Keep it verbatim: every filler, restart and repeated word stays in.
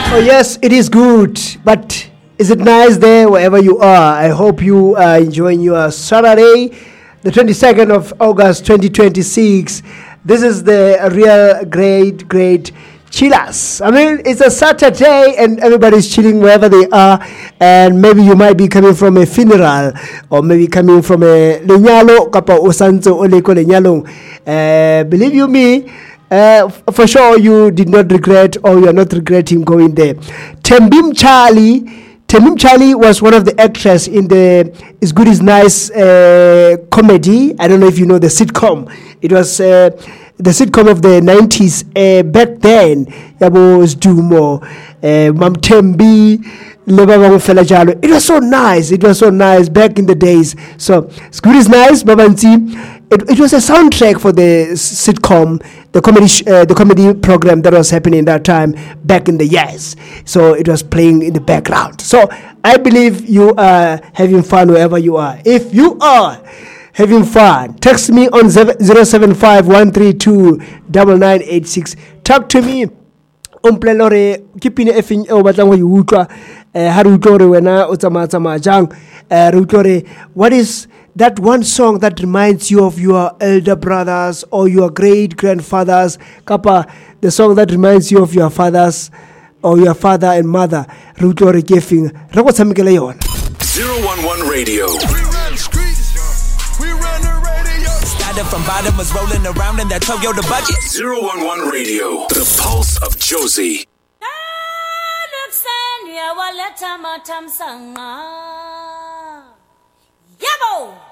Oh yes, it is good, but is it nice there wherever you are? I hope you are enjoying your Saturday, the twenty-second of August twenty twenty-six. This is the real great, great chillers. I mean, it's a Saturday and everybody's chilling wherever they are, and maybe you might be coming from a funeral or maybe coming from a lenyalo kapa osanzo oleko lenyalo. Uh, believe you me, Uh, for sure you did not regret, or you are not regretting going there. Tembim Charlie Tembim Charlie was one of the actors in the It's Good Is Nice uh, comedy. I don't know if you know the sitcom. It was uh, the sitcom of the nineties. Uh, back then yabo was Dumo, uh, Mam Tembi, it was so nice. It was so nice back in the days. So It's Good Is Nice, Babanti. It, it was a soundtrack for the sitcom, the comedy, sh- uh, the comedy program that was happening that time back in the years. So it was playing in the background. So I believe you are having fun wherever you are. If you are having fun, text me on zero seven five one three two nine nine eight six. Talk to me. Umplelore kipine efin o batlang go utlwa eh ha re utlore wena o tsama tsama jang eh re utlore what is that one song that reminds you of your elder brothers or your great grandfathers, kapa the song that reminds you of your fathers or your father and mother. Re utlore ke efing re go tshamekela yona. zero one one Radio. From bottom was rolling around in that Toyota budget. zero one one Radio, the pulse of Josie. Yabo!